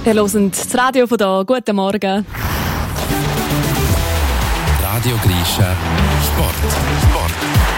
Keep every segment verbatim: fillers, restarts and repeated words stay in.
Ihr hört das Radio von hier. Guten Morgen. Radio Grischa Sport. Sport.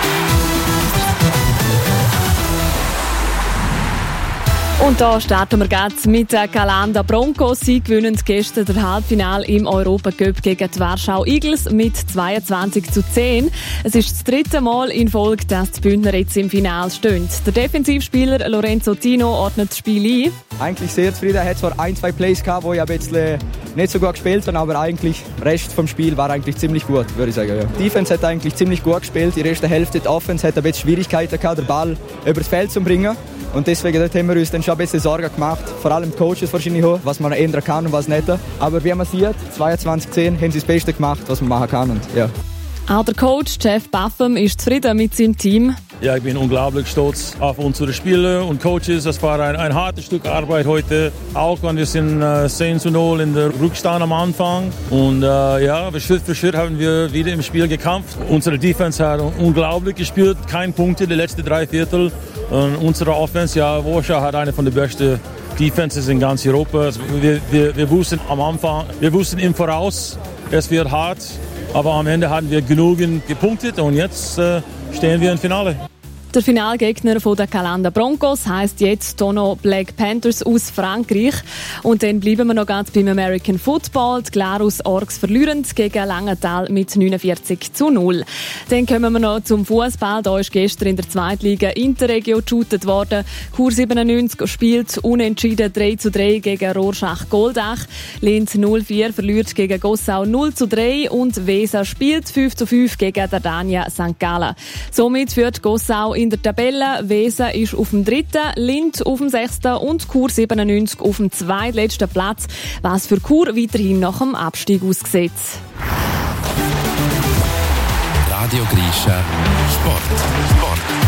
Und da starten wir jetzt mit den Calanda Broncos. Sie gewinnen gestern das Halbfinale im Europacup gegen die Warschau Eagles mit zweiundzwanzig zu zehn. Es ist das dritte Mal in Folge, dass die Bündner jetzt im Finale stehen. Der Defensivspieler Lorenzo Tino ordnet das Spiel ein. Eigentlich sehr zufrieden. Er hat zwar ein, zwei Plays gehabt, wo ich ein bisschen nicht so gut gespielt habe, aber eigentlich der Rest vom Spiel war eigentlich ziemlich gut, würde ich sagen. Ja. Die Defense hat eigentlich ziemlich gut gespielt. Die erste Hälfte der Offense hat ein bisschen Schwierigkeiten gehabt, den Ball übers Feld zu bringen. Und deswegen dort haben wir uns dann schon ein bisschen Sorgen gemacht. Vor allem die Coaches wahrscheinlich auch, was man ändern kann und was nicht. Aber wie man sieht, zweiundzwanzig zehn haben sie das Beste gemacht, was man machen kann. Und, ja. Auch der Coach Jeff Buffum ist zufrieden mit seinem Team. Ja, ich bin unglaublich stolz auf unsere Spieler und Coaches. Das war ein, ein hartes Stück Arbeit heute. Auch wenn wir sind äh, zehn zu null in der Rückstand am Anfang. Und äh, ja, Schritt für Schritt haben wir wieder im Spiel gekämpft. Unsere Defense hat unglaublich gespielt. Kein Punkte die letzten drei Viertel. Und unsere Offense, ja, Warschau hat eine von den besten Defenses in ganz Europa. Also wir, wir, wir wussten am Anfang, wir wussten im Voraus, es wird hart. Aber am Ende hatten wir genügend gepunktet und jetzt äh, stehen wir im Finale. Der Finalgegner der Calanda Broncos heisst jetzt Tono Black Panthers aus Frankreich. Und dann bleiben wir noch ganz beim American Football. Die Glarus Orks verlieren gegen Langenthal mit neunundvierzig zu null. Dann kommen wir noch zum Fußball. Da ist gestern in der Zweitliga Interregio geshootet worden. Chur siebenundneunzig spielt unentschieden drei zu drei gegen Rorschach-Goldach. Linz null vier verliert gegen Gossau null zu drei und Weser spielt fünf zu fünf gegen Dardania Sankt Gallen. Somit führt Gossau in der Tabelle. Weser ist auf dem dritten, Linz auf dem sechsten und Chur siebenundneunzig auf dem zweitletzten Platz, was für Chur weiterhin nach dem Abstieg aussieht. Radio Grischa Sport. Sport.